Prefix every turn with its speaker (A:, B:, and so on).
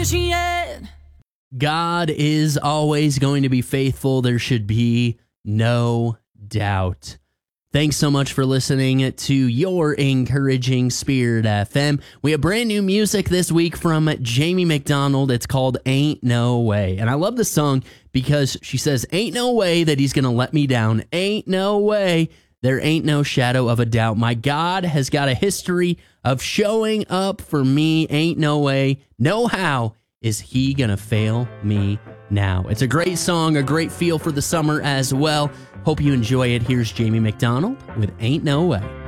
A: yet.
B: God is always going to be faithful. There should be no doubt. Thanks so much for listening to your Encouraging Spirit FM. We have brand new music this week from Jamie McDonald. It's called Ain't No Way. And I love the song because she says, ain't no way that he's going to let me down. Ain't no way. There ain't no shadow of a doubt. My God has got a history of showing up for me. Ain't no way, no how is he gonna fail me now. It's a great song, a great feel for the summer as well. Hope you enjoy it. Here's Jamie McDonald with Ain't No Way.